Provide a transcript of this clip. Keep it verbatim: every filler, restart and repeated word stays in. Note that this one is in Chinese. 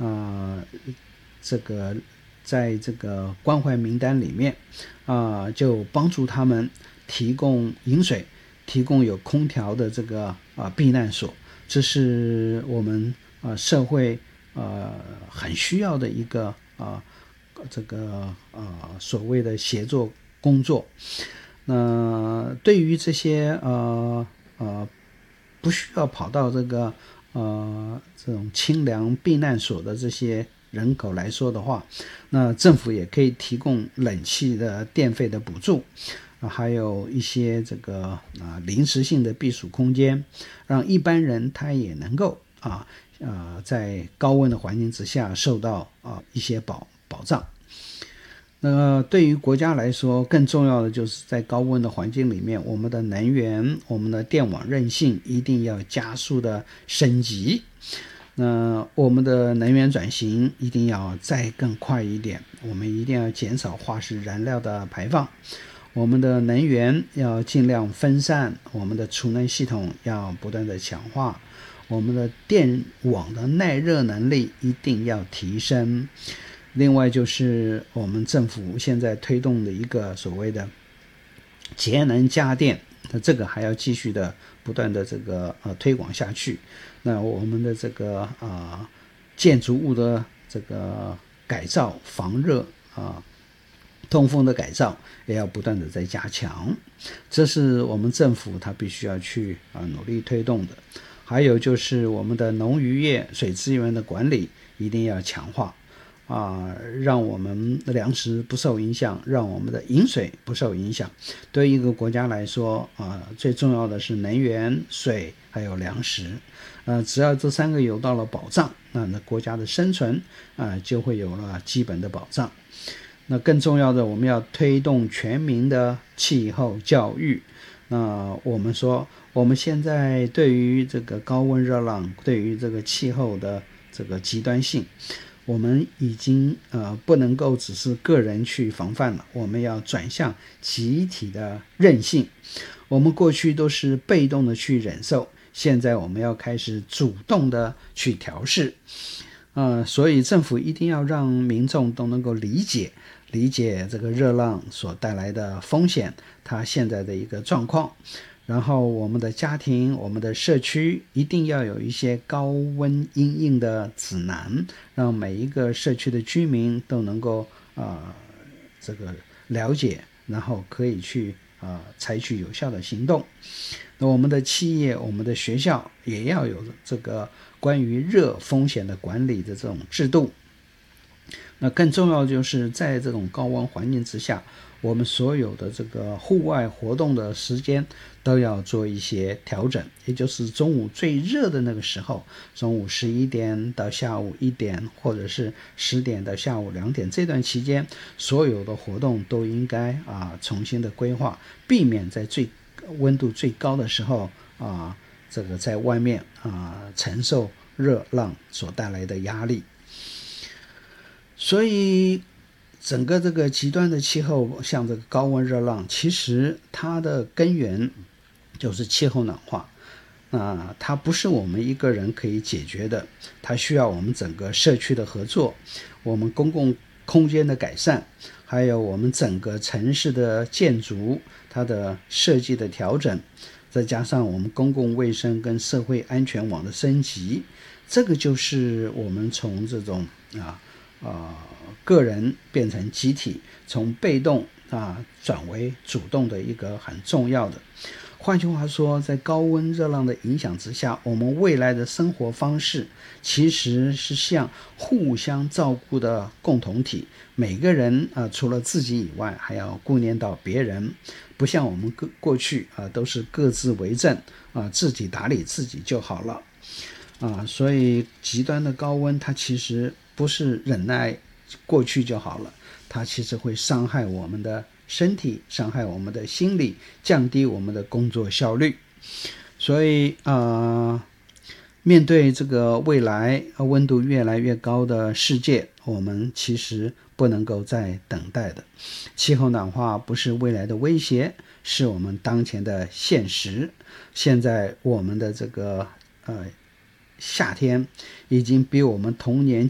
呃这个在这个关怀名单里面啊、呃，就帮助他们提供饮水，提供有空调的这个啊、呃、避难所，这是我们啊、呃、社会呃很需要的一个啊、呃、这个呃所谓的协作工作。那对于这些呃呃不需要跑到这个呃这种清凉避难所的这些人口来说的话，那政府也可以提供冷气的电费的补助，还有一些这个啊临时性的避暑空间，让一般人他也能够啊呃在高温的环境之下受到啊一些保保障。那么对于国家来说，更重要的就是在高温的环境里面，我们的能源、我们的电网韧性一定要加速的升级。那我们的能源转型一定要再更快一点，我们一定要减少化石燃料的排放，我们的能源要尽量分散，我们的储能系统要不断的强化，我们的电网的耐热能力一定要提升。另外就是我们政府现在推动的一个所谓的节能家电，那这个还要继续的不断的这个呃推广下去。那我们的这个啊、呃、建筑物的这个改造、防热啊、呃、通风的改造也要不断的在加强，这是我们政府它必须要去啊、呃、努力推动的。还有就是我们的农渔业水资源的管理一定要强化。啊，让我们的粮食不受影响，让我们的饮水不受影响。对于一个国家来说，啊，最重要的是能源、水还有粮食。呃，只要这三个有到了保障，那那国家的生存啊就会有了基本的保障。那更重要的，我们要推动全民的气候教育。那我们说，我们现在对于这个高温热浪，对于这个气候的这个极端性，我们已经呃不能够只是个人去防范了，我们要转向集体的韧性。我们过去都是被动的去忍受，现在我们要开始主动的去调试。呃，所以政府一定要让民众都能够理解理解这个热浪所带来的风险，它现在的一个状况。然后我们的家庭、我们的社区一定要有一些高温因应的指南，让每一个社区的居民都能够呃这个了解，然后可以去呃采取有效的行动。那我们的企业、我们的学校也要有这个关于热风险的管理的这种制度。那更重要的就是在这种高温环境之下，我们所有的这个户外活动的时间都要做一些调整，也就是中午最热的那个时候，中午十一点到下午一点，或者是十点到下午两点，这段期间所有的活动都应该啊重新的规划，避免在最温度最高的时候啊这个在外面啊承受热浪所带来的压力。所以整个这个极端的气候，像这个高温热浪，其实它的根源就是气候暖化。啊，它不是我们一个人可以解决的，它需要我们整个社区的合作，我们公共空间的改善，还有我们整个城市的建筑它的设计的调整，再加上我们公共卫生跟社会安全网的升级，这个就是我们从这种啊呃，个人变成集体，从被动啊转为主动的一个很重要的。换句话说，在高温热浪的影响之下，我们未来的生活方式其实是像互相照顾的共同体，每个人啊、呃、除了自己以外，还要顾念到别人，不像我们过去啊、呃、都是各自为政啊、呃、自己打理自己就好了啊。所以极端的高温它其实不是忍耐过去就好了，它其实会伤害我们的身体，伤害我们的心理，降低我们的工作效率。所以呃，面对这个未来温度越来越高的世界，我们其实不能够再等待的。气候暖化不是未来的威胁，是我们当前的现实。现在我们的这个呃夏天已经比我们童年